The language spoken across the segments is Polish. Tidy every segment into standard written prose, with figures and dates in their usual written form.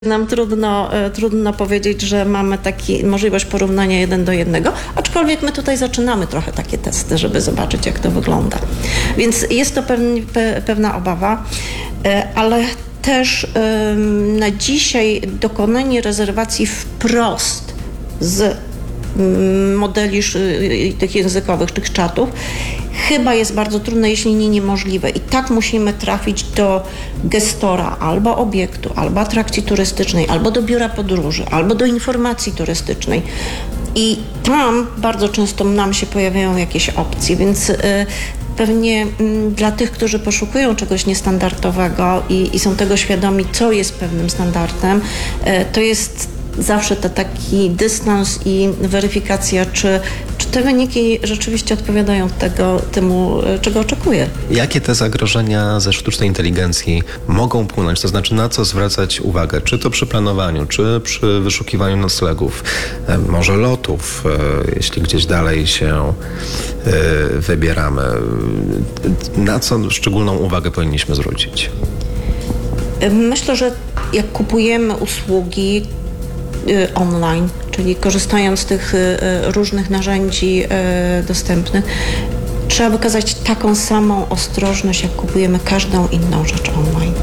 Nam trudno powiedzieć, że mamy możliwość porównania 1 do 1, aczkolwiek my tutaj zaczynamy trochę takie testy, żeby zobaczyć, jak to wygląda. Więc jest to pewna obawa, ale też na dzisiaj dokonanie rezerwacji wprost z modeli tych językowych, tych czatów, chyba jest bardzo trudne, jeśli nie niemożliwe. I tak musimy trafić do gestora albo obiektu, albo atrakcji turystycznej, albo do biura podróży, albo do informacji turystycznej. I tam bardzo często nam się pojawiają jakieś opcje, więc pewnie dla tych, którzy poszukują czegoś niestandardowego i są tego świadomi, co jest pewnym standardem, to jest zawsze taki dystans i weryfikacja, czy te wyniki rzeczywiście odpowiadają temu, czego oczekuję. Jakie te zagrożenia ze sztucznej inteligencji mogą płynąć? To znaczy, na co zwracać uwagę? Czy to przy planowaniu, czy przy wyszukiwaniu noclegów, może lotów, jeśli gdzieś dalej się wybieramy? Na co szczególną uwagę powinniśmy zwrócić? Myślę, że jak kupujemy usługi online, czyli korzystając z tych różnych narzędzi dostępnych, trzeba wykazać taką samą ostrożność, jak kupujemy każdą inną rzecz online.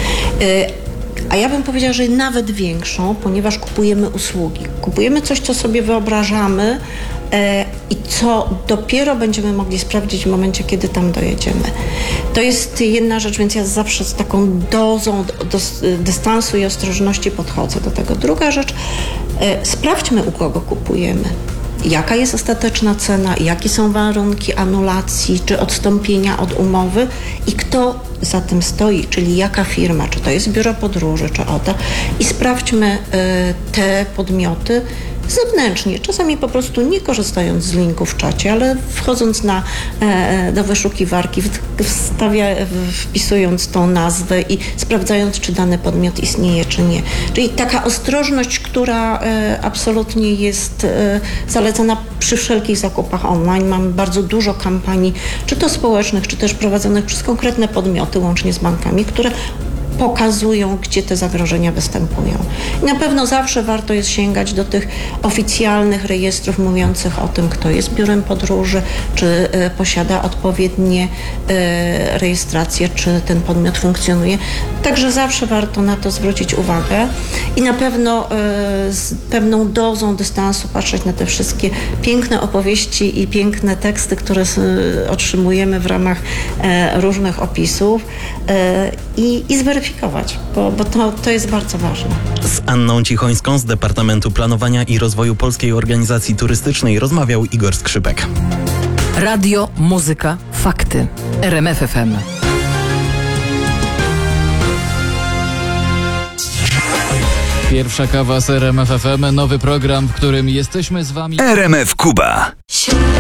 A ja bym powiedziała, że nawet większą, ponieważ kupujemy usługi. Kupujemy coś, co sobie wyobrażamy i co dopiero będziemy mogli sprawdzić w momencie, kiedy tam dojedziemy. To jest jedna rzecz, więc ja zawsze z taką dozą dystansu i ostrożności podchodzę do tego. Druga rzecz, sprawdźmy, u kogo kupujemy. Jaka jest ostateczna cena, jakie są warunki anulacji czy odstąpienia od umowy i kto za tym stoi, czyli jaka firma, czy to jest biuro podróży, czy OTA. I sprawdźmy te podmioty zewnętrznie, czasami po prostu nie korzystając z linków w czacie, ale wchodząc do wyszukiwarki, wpisując tą nazwę i sprawdzając, czy dany podmiot istnieje, czy nie. Czyli taka ostrożność, która absolutnie jest zalecana przy wszelkich zakupach online. Mamy bardzo dużo kampanii, czy to społecznych, czy też prowadzonych przez konkretne podmioty, łącznie z bankami, które pokazują, gdzie te zagrożenia występują. I na pewno zawsze warto jest sięgać do tych oficjalnych rejestrów mówiących o tym, kto jest biurem podróży, czy posiada odpowiednie rejestracje, czy ten podmiot funkcjonuje. Także zawsze warto na to zwrócić uwagę i na pewno z pewną dozą dystansu patrzeć na te wszystkie piękne opowieści i piękne teksty, które otrzymujemy w ramach różnych opisów i zweryfikować, bo to jest bardzo ważne. Z Anną Cichońską z Departamentu Planowania i Rozwoju Polskiej Organizacji Turystycznej rozmawiał Igor Skrzypek. Radio, muzyka, fakty. RMF FM. Pierwsza kawa z RMF FM, nowy program, w którym jesteśmy z wami. RMF Kuba.